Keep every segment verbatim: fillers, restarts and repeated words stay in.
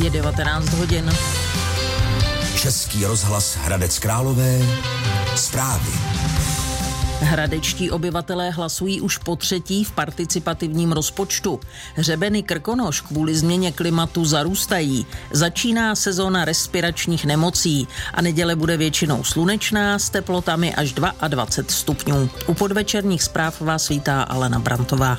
Je devatenáct hodin. Český rozhlas Hradec Králové. Zprávy. Hradečtí obyvatelé hlasují už po třetí v participativním rozpočtu. Hřebeny Krkonoš kvůli změně klimatu zarůstají. Začíná sezóna respiračních nemocí a neděle bude většinou slunečná s teplotami až dvacet dva stupňů. U podvečerních zpráv vás vítá Alena Brantová.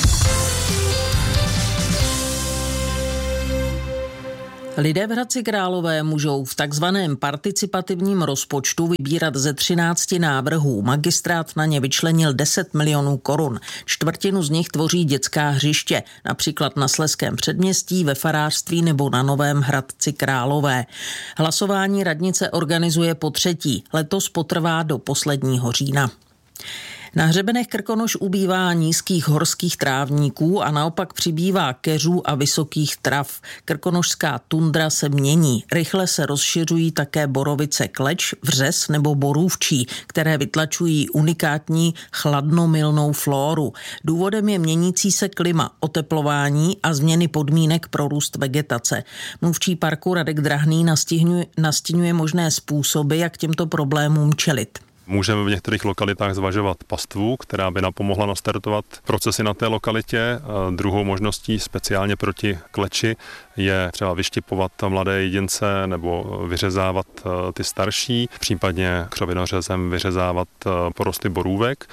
Lidé v Hradci Králové můžou v takzvaném participativním rozpočtu vybírat ze třinácti návrhů. Magistrát na ně vyčlenil deset milionů korun. Čtvrtinu z nich tvoří dětská hřiště, například na Slezském předměstí, ve farářství nebo na Novém Hradci Králové. Hlasování radnice organizuje po třetí. Letos potrvá do posledního října. Na hřebenech Krkonoš ubývá nízkých horských trávníků a naopak přibývá keřů a vysokých trav. Krkonošská tundra se mění. Rychle se rozšiřují také borovice kleč, vřes nebo borůvčí, které vytlačují unikátní chladnomilnou flóru. Důvodem je měnící se klima, oteplování a změny podmínek pro růst vegetace. Mluvčí parku Radek Drahný nastiňuje možné způsoby, jak těmto problémům čelit. Můžeme v některých lokalitách zvažovat pastvu, která by napomohla nastartovat procesy na té lokalitě. Druhou možností speciálně proti kleči je třeba vyštěpovat mladé jedince nebo vyřezávat ty starší, případně křovinořezem vyřezávat porosty borůvek.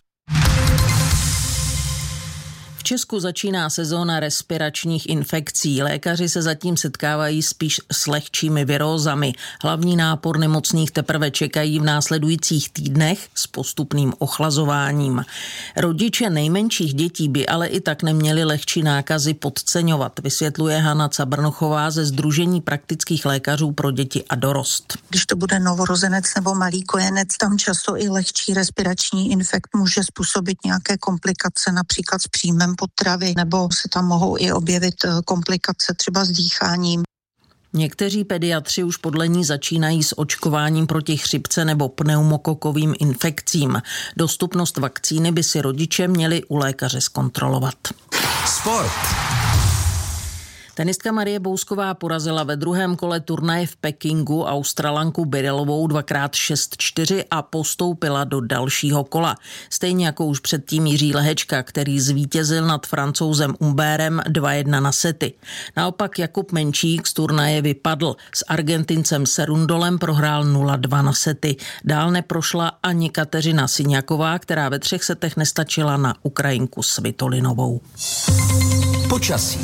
V Česku začíná sezóna respiračních infekcí. Lékaři se zatím setkávají spíš s lehčími virózami. Hlavní nápor nemocných teprve čekají v následujících týdnech s postupným ochlazováním. Rodiče nejmenších dětí by ale i tak neměli lehčí nákazy podceňovat, vysvětluje Hana Cabrnochová ze Sdružení praktických lékařů pro děti a dorost. Když to bude novorozenec nebo malý kojenec, tam často i lehčí respirační infekt může způsobit nějaké komplikace, například s příjmem potravy, nebo se tam mohou i objevit komplikace třeba s dýcháním. Někteří pediatři už podle ní začínají s očkováním proti chřipce nebo pneumokokovým infekcím. Dostupnost vakcíny by si rodiče měli u lékaře zkontrolovat. Sport. Tenistka Marie Bousková porazila ve druhém kole turnaje v Pekingu Australanku Byrelovou dvakrát šest čtyři a postoupila do dalšího kola. Stejně jako už předtím Jiří Lehečka, který zvítězil nad Francouzem Humbérem dva jedna na sety. Naopak Jakub Menčík z turnaje vypadl. S Argentincem Serundolem prohrál nula dva na sety. Dál neprošla ani Kateřina Syňaková, která ve třech setech nestačila na Ukrajinku Svitolinovou. Počasí.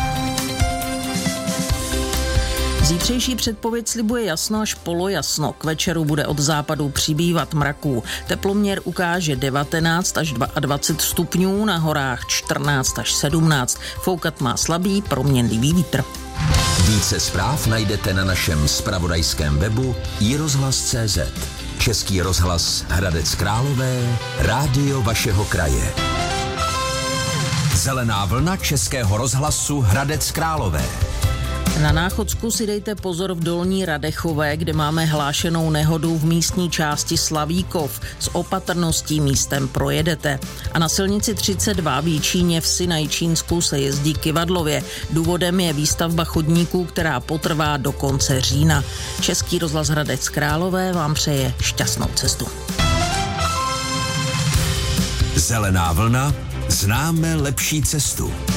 Zítřejší předpověď slibuje jasno až polojasno. K večeru bude od západu přibývat mraků. Teploměr ukáže devatenáct až dvacet dva stupňů, na horách čtrnáct až sedmnáct. Foukat má slabý proměnlivý vítr. Více zpráv najdete na našem zpravodajském webu i rozhlas tečka cé zet. Český rozhlas Hradec Králové, rádio vašeho kraje. Zelená vlna Českého rozhlasu Hradec Králové. Na Náchodsku si dejte pozor v Dolní Radechové, kde máme hlášenou nehodu v místní části Slavíkov. S opatrností místem projedete. A na silnici třicet dva v Jičíně vsi na Jičínsku se jezdí kyvadlově. Důvodem je výstavba chodníků, která potrvá do konce října. Český rozhlas Hradec Králové vám přeje šťastnou cestu. Zelená vlna, známe lepší cestu.